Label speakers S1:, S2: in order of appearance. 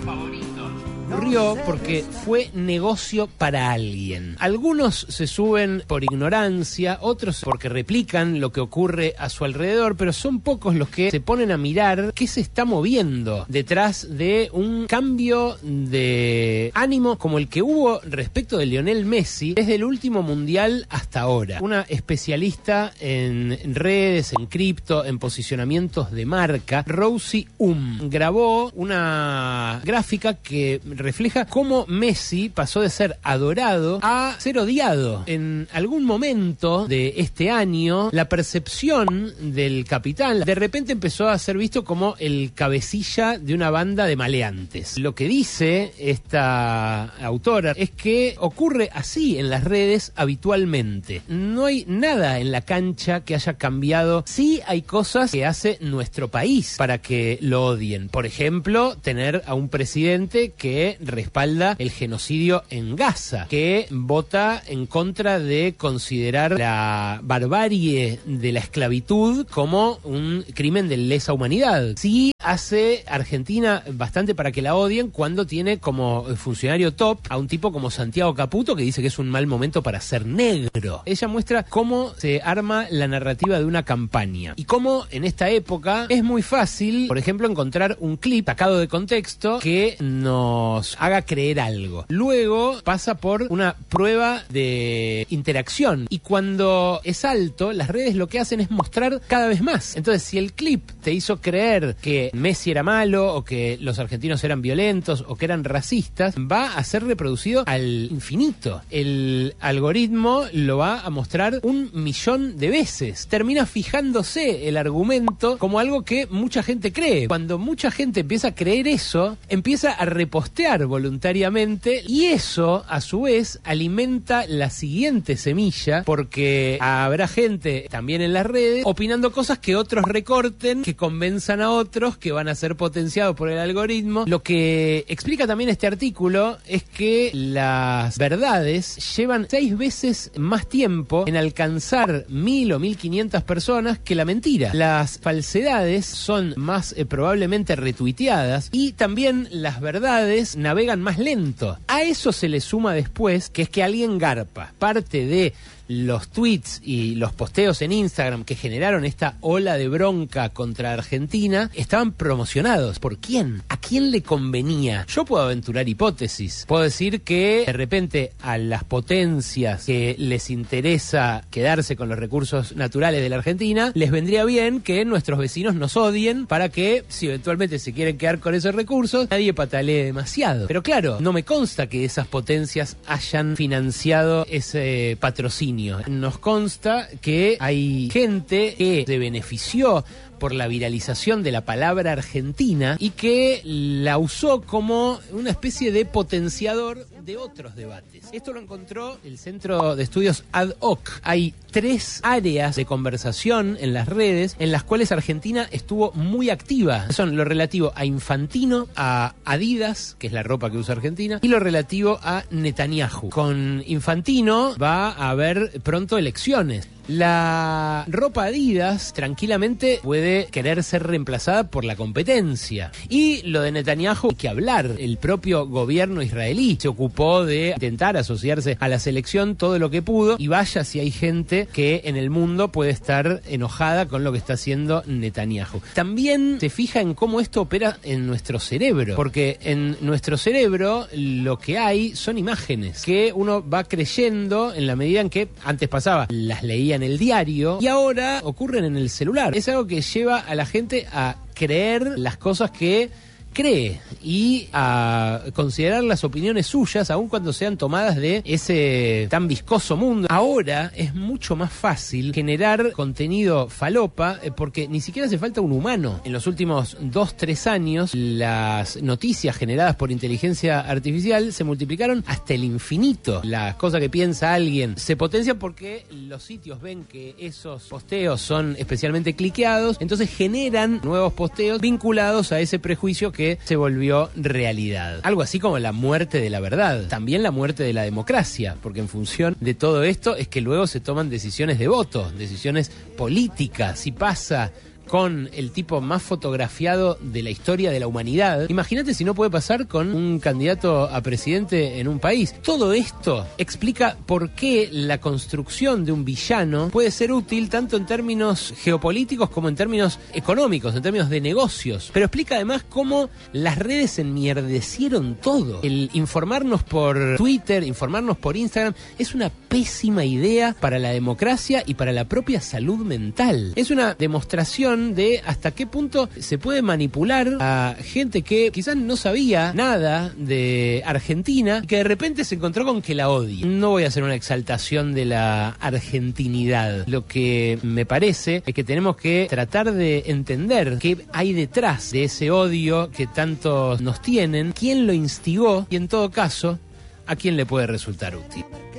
S1: Ocurrió porque fue negocio para alguien. Algunos se suben por ignorancia, otros porque replican lo que ocurre a su alrededor, pero son pocos los que se ponen a mirar qué se está moviendo detrás de un cambio de ánimo como el que hubo respecto de Lionel Messi desde el último mundial hasta ahora. Una especialista en redes, en cripto, en posicionamientos de marca, Rosie grabó una gráfica que refleja cómo Messi pasó de ser adorado a ser odiado. En algún momento de este año, la percepción del capitán de repente empezó a ser visto como el cabecilla de una banda de maleantes. Lo que dice esta autora es que ocurre así en las redes habitualmente. No hay nada en la cancha que haya cambiado. Sí hay cosas que hace nuestro país para que lo odien. Por ejemplo, tener a un presidente que respalda el genocidio en Gaza, que vota en contra de considerar la barbarie de la esclavitud como un crimen de lesa humanidad. Sí hace Argentina bastante para que la odien cuando tiene como funcionario top a un tipo como Santiago Caputo, que dice que es un mal momento para ser negro. Ella muestra cómo se arma la narrativa de una campaña y cómo en esta época es muy fácil, por ejemplo, encontrar un clip sacado de contexto que nos haga creer algo. Luego pasa por una prueba de interacción y cuando es alto, las redes lo que hacen es mostrar cada vez más. Entonces, si el clip te hizo creer que Messi era malo o que los argentinos eran violentos o que eran racistas, va a ser reproducido al infinito. El algoritmo lo va a mostrar 1.000.000 de veces. Termina fijándose el argumento como algo que mucha gente cree. Cuando mucha gente empieza a creer eso, empieza a repostear voluntariamente y eso, a su vez, alimenta la siguiente semilla porque habrá gente también en las redes opinando cosas que otros recorten, que convenzan a otros, que van a ser potenciados por el algoritmo. Lo que explica también este artículo es que las verdades llevan 6 veces más tiempo en alcanzar 1.000 o 1.500 personas que la mentira. Las falsedades son más probablemente retuiteadas y también las verdades navegan más lento. A eso se le suma después que es que alguien garpa. Parte de los tweets y los posteos en Instagram que generaron esta ola de bronca contra Argentina estaban promocionados. ¿Por quién? ¿A quién le convenía? Yo puedo aventurar hipótesis. Puedo decir que de repente a las potencias que les interesa quedarse con los recursos naturales de la Argentina, les vendría bien que nuestros vecinos nos odien para que, si eventualmente se quieren quedar con esos recursos, nadie patalee demasiado. Pero claro, no me consta que esas potencias hayan financiado ese patrocinio. Nos consta que hay gente que se benefició por la viralización de la palabra Argentina y que la usó como una especie de potenciador de otros debates. Esto lo encontró el Centro de Estudios Ad Hoc. Hay 3 áreas de conversación en las redes en las cuales Argentina estuvo muy activa. Son lo relativo a Infantino, a Adidas, que es la ropa que usa Argentina, y lo relativo a Netanyahu. Con Infantino va a haber pronto elecciones. La ropa Adidas tranquilamente puede querer ser reemplazada por la competencia. Y lo de Netanyahu, hay que hablar. El propio gobierno israelí se ocupó de intentar asociarse a la selección todo lo que pudo. Y vaya si hay gente que en el mundo puede estar enojada con lo que está haciendo Netanyahu. También se fija en cómo esto opera en nuestro cerebro. Porque en nuestro cerebro lo que hay son imágenes que uno va creyendo en la medida en que antes pasaba, las leía en el diario y ahora ocurren en el celular. Es algo que lleva a la gente a creer las cosas que cree y a considerar las opiniones suyas aun cuando sean tomadas de ese tan viscoso mundo. Ahora es mucho más fácil generar contenido falopa porque ni siquiera hace falta un humano. En los últimos 2-3 años las noticias generadas por inteligencia artificial se multiplicaron hasta el infinito. Las cosas que piensa alguien se potencian porque los sitios ven que esos posteos son especialmente cliqueados, entonces generan nuevos posteos vinculados a ese prejuicio que se volvió realidad. Algo así como la muerte de la verdad. También la muerte de la democracia, porque en función de todo esto es que luego se toman decisiones de voto, decisiones políticas. Si pasa con el tipo más fotografiado de la historia de la humanidad. Imagínate si no puede pasar con un candidato a presidente en un país. Todo esto explica por qué la construcción de un villano puede ser útil tanto en términos geopolíticos como en términos económicos, en términos de negocios. Pero explica además cómo las redes enmierdecieron todo. El informarnos por Twitter, informarnos por Instagram, es una pésima idea para la democracia y para la propia salud mental. Es una demostración de hasta qué punto se puede manipular a gente que quizás no sabía nada de Argentina y que de repente se encontró con que la odia. No voy a hacer una exaltación de la argentinidad. Lo que me parece es que tenemos que tratar de entender qué hay detrás de ese odio que tantos nos tienen, quién lo instigó y en todo caso, a quién le puede resultar útil.